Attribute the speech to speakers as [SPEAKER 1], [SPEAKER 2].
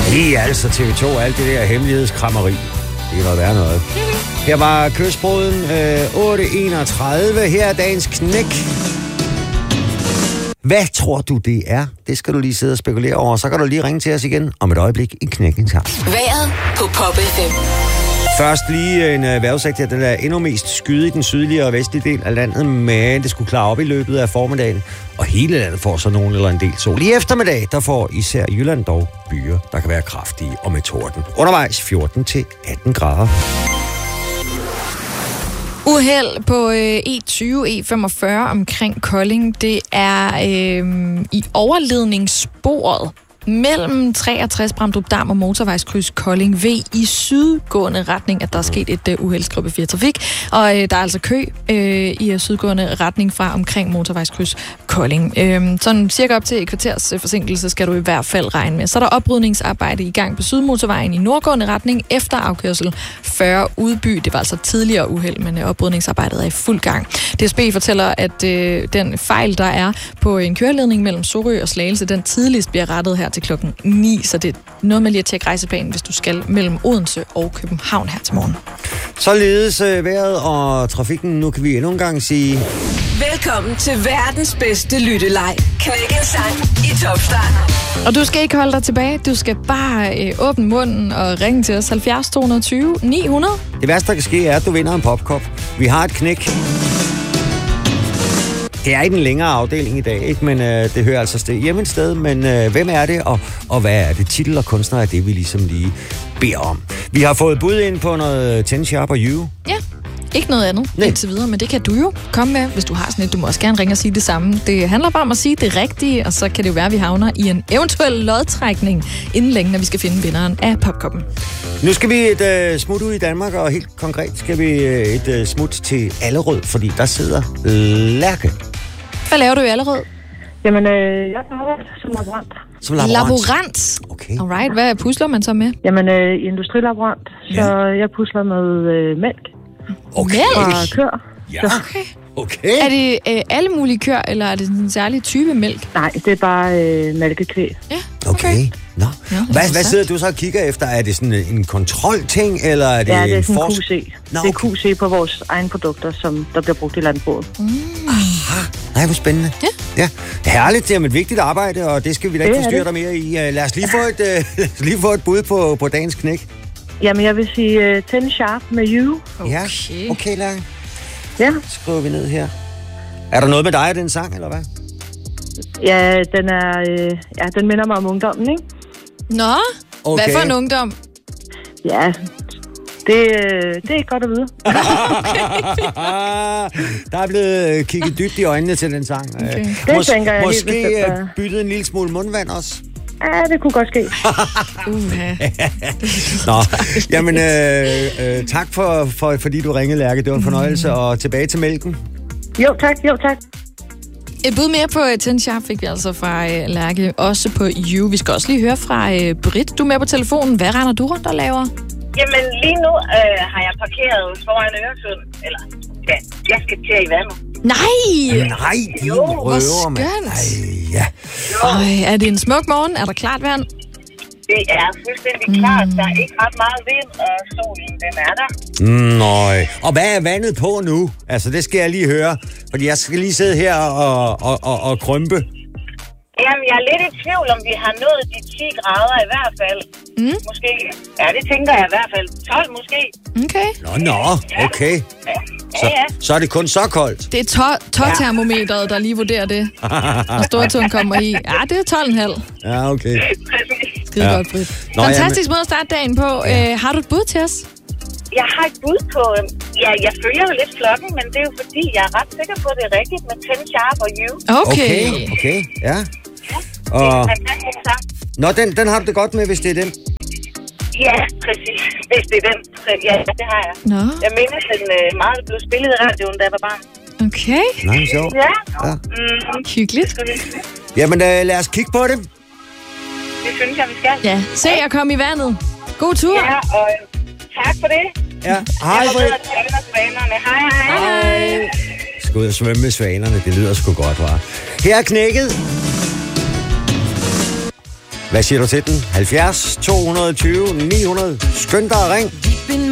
[SPEAKER 1] Altså TV2, alt det der hemmelighedskrammeri. Det kan være noget. Her var Kystbruden 8.31. Her er dagens knæk. Hvad tror du, det er? Det skal du lige sidde og spekulere over. Så kan du lige ringe til os igen om et øjeblik i Knækkens Havn.
[SPEAKER 2] Vejret på Pop FM.
[SPEAKER 1] Først lige en vejrudsigt her. Den er endnu mest skyde i den sydlige og vestlige del af landet, men det skulle klare op i løbet af formiddagen. Og hele landet får så nogen eller en del sol. I eftermiddag, der får især Jylland dog byer, der kan være kraftige og med torden. Undervejs 14-18 grader.
[SPEAKER 3] Uheld på E20, E45 omkring Kolding. Det er i overledningssporet mellem 63 Bramdrup Dam og motorvejskryds Kolding V i sydgående retning, at der er sket et uheldsgruppe 4 trafik. Og der er altså kø i sydgående retning fra omkring motorvejskryds Kolding. Sådan cirka op til et kvarters forsinkelse skal du i hvert fald regne med. Så er der oprydningsarbejde i gang på Sydmotorvejen i nordgående retning efter afkørsel 40 Udby. Det var altså tidligere uheld, men oprydningsarbejdet er i fuld gang. DSB fortæller, at den fejl, der er på en køreledning mellem Sorø og Slagelse, den tidligst bliver rettet her til klokken 9, så det er noget med lige at tjekke rejseplanen, hvis du skal mellem Odense og København her til morgen.
[SPEAKER 1] Således vejret og trafikken. Nu kan vi endnu en gang sige...
[SPEAKER 2] Velkommen til verdens bedste lytteleg. Knækkens sang i topstarten.
[SPEAKER 3] Og du skal ikke holde dig tilbage. Du skal bare åbne munden og ringe til os 70 220 900.
[SPEAKER 1] Det værste, der kan ske, er, at du vinder en popkop. Vi har et knæk. Det er i den længere afdeling i dag, ikke? Men det hører altså hjemme et sted. Men hvem er det, og hvad er det? Titel og kunstner er det, vi ligesom lige beder om. Vi har fået bud ind på noget 10 Sharp og You.
[SPEAKER 3] Ja, ikke noget andet indtil videre, men det kan du jo komme med, hvis du har sådan et. Du må også gerne ringe og sige det samme. Det handler bare om at sige det rigtige, og så kan det jo være, at vi havner i en eventuel lodtrækning inden længe, når vi skal finde vinderen af popkoppen.
[SPEAKER 1] Nu skal vi et smut ud i Danmark, og helt konkret skal vi et smut til Allerød, fordi der sidder Lærke.
[SPEAKER 3] Hvad laver du i Allerød?
[SPEAKER 4] Jamen, jeg arbejder som laborant.
[SPEAKER 1] Som laborant?
[SPEAKER 3] Laborant?
[SPEAKER 1] Okay.
[SPEAKER 3] Alright, hvad pusler man så med?
[SPEAKER 4] Jamen, industrilaborant, så jeg pusler med mælk.
[SPEAKER 1] Okay.
[SPEAKER 4] Fra køer.
[SPEAKER 1] Ja.
[SPEAKER 3] Okay.
[SPEAKER 1] Okay.
[SPEAKER 3] Er det alle mulige køer, eller er det en særlig type mælk?
[SPEAKER 4] Nej, det er bare mælkekvæg.
[SPEAKER 3] Ja,
[SPEAKER 1] Okay. Nå.
[SPEAKER 3] Ja,
[SPEAKER 1] Hvad sidder du så og kigger efter? Er det sådan en kontrolting, eller er det
[SPEAKER 4] Ja, det er
[SPEAKER 1] en
[SPEAKER 4] sådan en QC.
[SPEAKER 1] Nå,
[SPEAKER 4] Det er QC på vores egne produkter, som der bliver brugt i landbruget.
[SPEAKER 1] Aha. Nej, hvor spændende.
[SPEAKER 3] Ja.
[SPEAKER 1] Herligt, det er et vigtigt arbejde, og det skal vi da ikke
[SPEAKER 4] Det er
[SPEAKER 1] forstyrre
[SPEAKER 4] det.
[SPEAKER 1] dig mere i. Lad os lige få et bud på dagens knæk.
[SPEAKER 4] Jamen, jeg vil sige 10 Sharp med You.
[SPEAKER 1] Ja, okay, Lærke.
[SPEAKER 4] Ja,
[SPEAKER 1] Skriver vi ned her. Er der noget med dig af den sang, eller hvad?
[SPEAKER 4] ja den er, den minder mig om ungdommen, ikke?
[SPEAKER 3] Nå,
[SPEAKER 1] Okay.
[SPEAKER 3] hvad for en ungdom?
[SPEAKER 4] Ja, det er ikke godt at vide.
[SPEAKER 1] Der er blevet kigget dybt i øjnene til den sang.
[SPEAKER 3] Okay.
[SPEAKER 4] Det tænker jeg helt
[SPEAKER 1] Måske
[SPEAKER 4] bestemt.
[SPEAKER 1] byttet en lille smule mundvand også.
[SPEAKER 4] Ja, det kunne godt ske.
[SPEAKER 1] Nå, jamen tak fordi du ringede, Lærke. Det var en fornøjelse, og tilbage til mælken.
[SPEAKER 4] Jo, tak.
[SPEAKER 3] Et bud mere på 10 Sharp fik vi altså fra Lærke, også på You. Vi skal også lige høre fra Britt. Du er med på telefonen. Hvad render du rundt og laver?
[SPEAKER 5] Jamen, lige nu har jeg parkeret foran Øresund. Eller, ja, jeg skal til i vandet.
[SPEAKER 3] Nej!
[SPEAKER 1] Nej, din
[SPEAKER 3] hvor
[SPEAKER 1] røver, mand.
[SPEAKER 3] skønt.
[SPEAKER 1] Ej, ja.
[SPEAKER 3] Øj, er det en smuk morgen? Er der klart vand?
[SPEAKER 5] Det er fuldstændig klart. Der er ikke ret meget vind, og solen, den er der.
[SPEAKER 1] Nøj. Og hvad er vandet på nu? Altså, det skal jeg lige høre. Fordi jeg skal lige sidde her og krympe.
[SPEAKER 5] Jamen, jeg er lidt i tvivl, om vi har nået de 10 grader i hvert fald. Måske. Ja, det tænker jeg i hvert fald. 12 måske.
[SPEAKER 3] Okay.
[SPEAKER 1] Nå, okay.
[SPEAKER 5] Ja.
[SPEAKER 1] Så er det kun så koldt.
[SPEAKER 3] Det er tårtermometeret, der lige vurderer det. Og stortungen kommer i. Ja, det er 12,5.
[SPEAKER 1] Ja, okay.
[SPEAKER 3] Skide godt, Britt.
[SPEAKER 1] Nå,
[SPEAKER 3] Fantastisk måde at starte dagen på. Har du et bud til os?
[SPEAKER 5] Jeg har et bud på... Ja, jeg følger jo lidt klokken, men det er jo fordi, jeg er ret sikker på, at det er rigtigt med 10 Sharp og You.
[SPEAKER 1] Okay, ja.
[SPEAKER 5] Det er en fantastisk sang.
[SPEAKER 1] Nå, den har du det godt med, hvis det er den.
[SPEAKER 5] Ja, præcis. Hvis det er den. Ja, det har jeg.
[SPEAKER 3] Nå.
[SPEAKER 5] Jeg mindes, den meget blev spillet i radioen, da jeg var barn.
[SPEAKER 3] Okay.
[SPEAKER 1] Nej, sjovt.
[SPEAKER 5] Ja.
[SPEAKER 1] Ja.
[SPEAKER 3] Hyggeligt.
[SPEAKER 1] Jamen, lad os kigge på det.
[SPEAKER 5] Det synes jeg, vi skal.
[SPEAKER 3] Ja, se at komme i vandet. God tur.
[SPEAKER 5] Ja, og tak for det.
[SPEAKER 1] Ja, hej,
[SPEAKER 5] Jeg
[SPEAKER 1] Britt.
[SPEAKER 5] har været svanerne. Hej.
[SPEAKER 1] Skal ud og svømme med svanerne, det lyder sgu godt, hva'? Her er knækket. Hvad siger du til den? 70 220 900. Skynd dig og ring.